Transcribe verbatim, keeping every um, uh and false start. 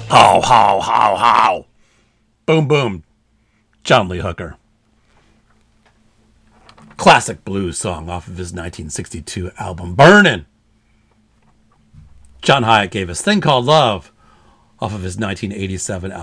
How, how, how, how. Boom, boom. John Lee Hooker. Classic blues song off of his nineteen sixty-two album, Burnin'. John Hiatt gave us Thing Called Love off of his nineteen eighty-seven album,